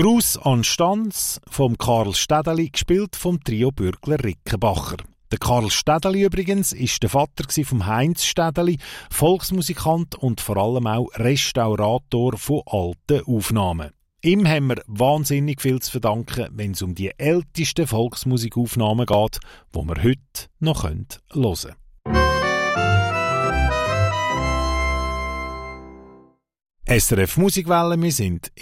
Gruß an Stanz vom Karl Städeli, gespielt vom Trio Bürgler-Rickenbacher. Der Karl Städeli übrigens ist der Vater vom Heinz Städeli, Volksmusikant und vor allem auch Restaurator von alten Aufnahmen. Ihm haben wir wahnsinnig viel zu verdanken, wenn es um die ältesten Volksmusikaufnahmen geht, die wir heute noch hören können. SRF Musikwelle, wir sind